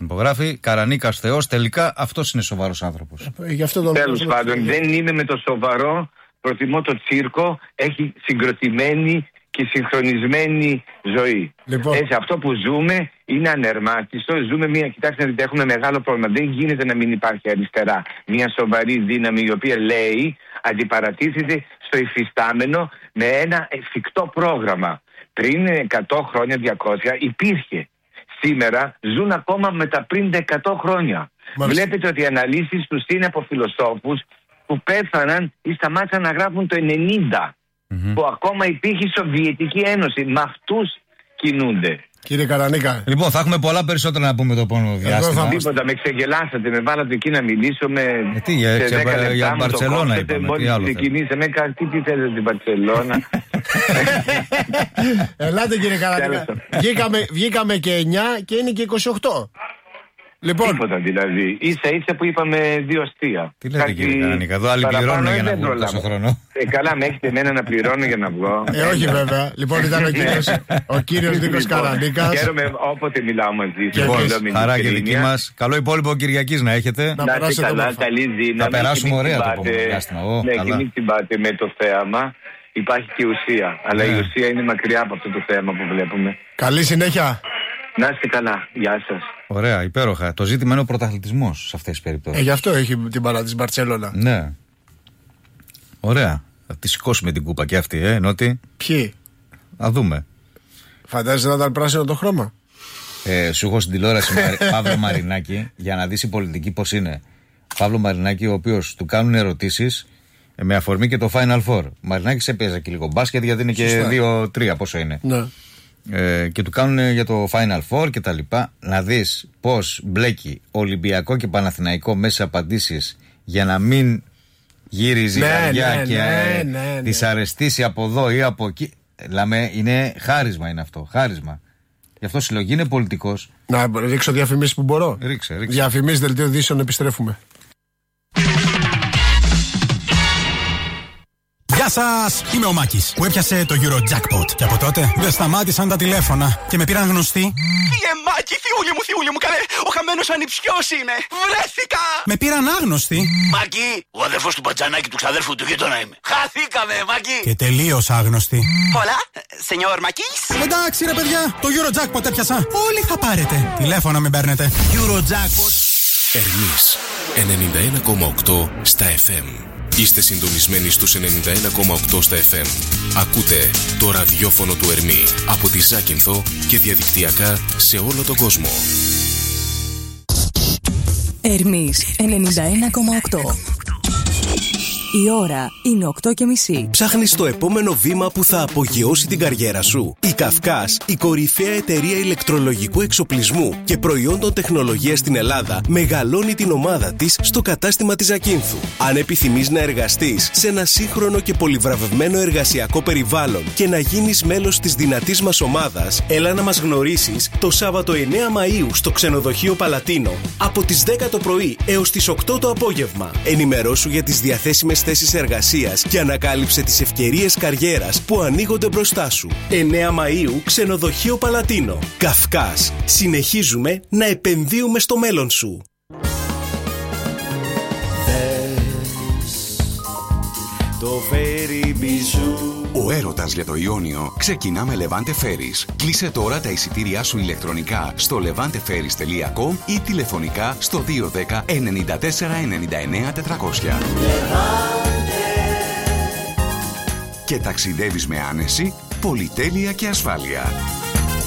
υπογράφει. Καρανίκας Θεός. Τελικά αυτός είναι σοβαρός άνθρωπος. Τέλος πάντων, δεν είμαι με το σοβαρό. Προτιμώ το τσίρκο. Έχει συγκροτημένη και συγχρονισμένη ζωή. Λοιπόν. Έτσι, αυτό που ζούμε είναι ανερμάτιστο. Ζούμε κοιτάξτε να δείτε, έχουμε μεγάλο πρόβλημα. Δεν γίνεται να μην υπάρχει αριστερά. Μια σοβαρή δύναμη η οποία λέει, αντιπαρατίθεται στο υφιστάμενο με ένα εφικτό πρόγραμμα. Πριν 100 χρόνια, 200 υπήρχε. Σήμερα ζουν ακόμα με τα πριν 100 χρόνια. Μάλιστα. Βλέπετε ότι οι αναλύσεις τους είναι από φιλοσόφους που πέθαναν ή σταμάτησαν να γράφουν το 90. Που ακόμα υπήρχε η Σοβιετική Ένωση. Με αυτούς κινούνται. Κύριε Καρανίκα. Λοιπόν, θα έχουμε πολλά περισσότερα να πούμε το επόμενο διάστημα. Τίποτα, με ξεγελάσατε, με βάλατε εκεί να μιλήσω με. Τι, για Μπαρτσελώνα είπαμε. Μόλις ξεκινήσαμε, τι θέλετε την Μπαρτσελώνα. Ελάτε κύριε Καρανίκα. Βγήκαμε και 9 και είναι και 28. Λοιπόν. Τίποτα δηλαδή. Ίσα που είπαμε 2 αστεία. Τι λέτε κύριε Καρανίκα, εδώ άλλοι πληρώνουν για να βγουν τόσο χρόνο. Καλά, με έχετε εμένα να πληρώνω για να βγω. Όχι βέβαια. Λοιπόν, ήταν ο κύριος Νίκος Καρανίκας. Χαίρομαι όποτε μιλάω μαζί σας. Χαρά και δική μας. Καλό υπόλοιπο Κυριακής να έχετε. Να είστε καλά, καλή δύναμη. Θα περάσουμε ωραία το επόμενο διάστημα. Ναι, και μην τσιμπάτε με το θέαμα. Υπάρχει και ουσία. Αλλά η ουσία είναι μακριά από αυτό το θέαμα που βλέπουμε. Καλή συνέχεια. Να είστε καλά. Γεια σας. Ωραία, υπέροχα. Το ζήτημα είναι ο πρωταθλητισμός σε αυτές τις περιπτώσεις. Γι' αυτό έχει την παρά της Μπαρτσελώνα. Ναι. Ωραία. Θα τη σηκώσουμε την κούπα και αυτή, Νότι. Ποιοι? Θα δούμε. Φαντάζεσαι να ήταν πράσινο το χρώμα. Σου έχω στην τηλεόραση Παύλο Μαρινάκη για να δεις η πολιτική πώς είναι. Παύλο Μαρινάκη, ο οποίος του κάνουν ερωτήσεις με αφορμή και το Final Four. Ο Μαρινάκης έπαιζε και λίγο μπάσκετ γιατί είναι και 2-3 πόσο είναι. Ναι. Και του κάνουν για το Final Four και τα λοιπά. Να δεις πως μπλέκει Ολυμπιακό και Παναθηναϊκό μέσα σε απαντήσεις για να μην γύριζει η καρδιά και δυσαρεστήσει από εδώ ή από εκεί. Λέμε, είναι χάρισμα είναι αυτό. Χάρισμα. Γι' αυτό συλλογή είναι πολιτικός. Να ρίξω διαφημίσεις που μπορώ. Ρίξε. Διαφημίσεις δελτίο ειδήσεων, επιστρέφουμε. Γεια σας! Είμαι ο Μάκης που έπιασε το Eurojackpot. Και από τότε δεν σταμάτησαν τα τηλέφωνα. Και με πήραν γνωστοί. Μάκη, θιούλη μου, καλέ! Ο χαμένος ανιψιός είμαι! Βρέθηκα! Με πήραν άγνωστοι. Μάκη, ο αδερφός του Μπατζανάκη του ξαδέρφου του γείτονα είμαι. Χαθήκαμε, Μάκη! Και τελείως άγνωστοι. Hola, señor Μάκης. Εντάξει ρε παιδιά, το Eurojackpot έπιασα. Όλοι θα πάρετε. Τηλέφωνα μην παίρνετε. Eurojackpot. Ερμής 91,8 στα FM. Είστε συντονισμένοι στους 91,8 στα FM. Ακούτε το ραδιόφωνο του Ερμή από τη Ζάκυνθο και διαδικτυακά σε όλο τον κόσμο. Ερμής 91,8. Η ώρα είναι 8:30. Ψάχνεις το επόμενο βήμα που θα απογειώσει την καριέρα σου? Η Καυκάς, η κορυφαία εταιρεία ηλεκτρολογικού εξοπλισμού και προϊόντων τεχνολογίας στην Ελλάδα, μεγαλώνει την ομάδα της στο κατάστημα της Ζακίνθου. Αν επιθυμείς να εργαστείς σε ένα σύγχρονο και πολυβραβευμένο εργασιακό περιβάλλον και να γίνεις μέλος της δυνατής μας ομάδας, έλα να μας γνωρίσεις το Σάββατο 9 Μαΐου στο ξενοδοχείο Παλατίνο από τις 10 το πρωί έως τις 8 το απόγευμα. Ενημερώσου για τις διαθέσιμες θέσεις εργασίας και ανακάλυψε τις ευκαιρίες καριέρας που ανοίγονται μπροστά σου. 9 Μαΐου, ξενοδοχείο Παλατίνο. Καυκάς. Συνεχίζουμε να επενδύουμε στο μέλλον σου. Το φέρι μπιζού. Ο έρωτας για το Ιόνιο ξεκινά με Levante Ferries. Κλείσε τώρα τα εισιτήριά σου ηλεκτρονικά στο levanteferries.com ή τηλεφωνικά στο 210 94 99 400. Και ταξιδεύεις με άνεση, πολυτέλεια και ασφάλεια.